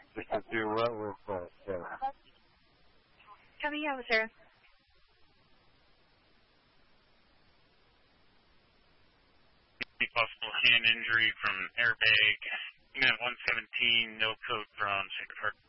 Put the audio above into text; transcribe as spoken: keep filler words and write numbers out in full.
Just to do what with uh, Sarah? Copy, yeah, with Sarah. Possible hand injury from airbag. Unit one seventeen, no code from Sacred Heart.